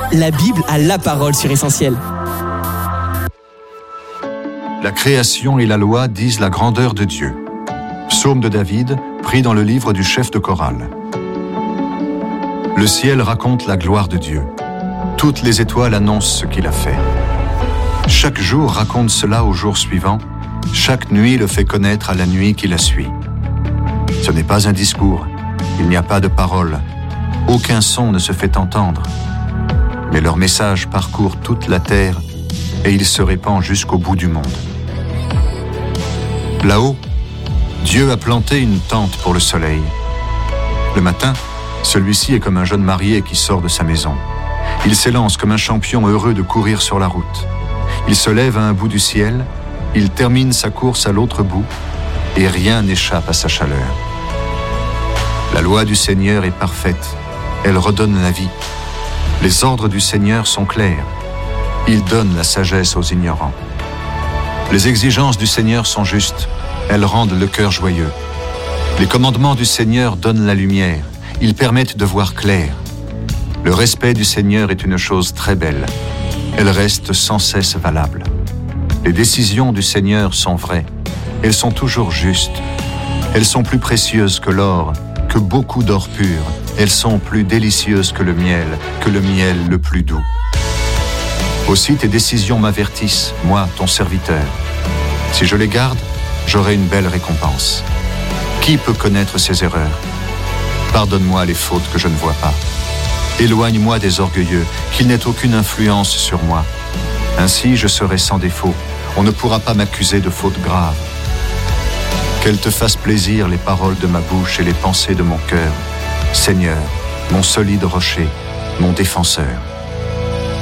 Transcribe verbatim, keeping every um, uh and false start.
La Bible a la parole sur Essentiel. La création et la loi disent la grandeur de Dieu. Psaume de David, pris dans le livre du chef de chorale. Le ciel raconte la gloire de Dieu. Toutes les étoiles annoncent ce qu'il a fait. Chaque jour raconte cela au jour suivant. Chaque nuit le fait connaître à la nuit qui la suit. Ce n'est pas un discours. Il n'y a pas de parole. Aucun son ne se fait entendre. Mais leur message parcourt toute la terre et il se répand jusqu'au bout du monde. Là-haut, Dieu a planté une tente pour le soleil. Le matin, celui-ci est comme un jeune marié qui sort de sa maison. Il s'élance comme un champion heureux de courir sur la route. Il se lève à un bout du ciel, il termine sa course à l'autre bout, et rien n'échappe à sa chaleur. La loi du Seigneur est parfaite, elle redonne la vie. Les ordres du Seigneur sont clairs, il donne la sagesse aux ignorants. Les exigences du Seigneur sont justes, elles rendent le cœur joyeux. Les commandements du Seigneur donnent la lumière, ils permettent de voir clair. Le respect du Seigneur est une chose très belle, elle reste sans cesse valable. Les décisions du Seigneur sont vraies, elles sont toujours justes. Elles sont plus précieuses que l'or, que beaucoup d'or pur. Elles sont plus délicieuses que le miel, que le miel le plus doux. Aussi tes décisions m'avertissent, moi, ton serviteur. Si je les garde, j'aurai une belle récompense. Qui peut connaître ses erreurs? Pardonne-moi les fautes que je ne vois pas. Éloigne-moi des orgueilleux, qu'ils n'aient aucune influence sur moi. Ainsi, je serai sans défaut. On ne pourra pas m'accuser de fautes graves. Qu'elles te fassent plaisir les paroles de ma bouche et les pensées de mon cœur. Seigneur, mon solide rocher, mon défenseur.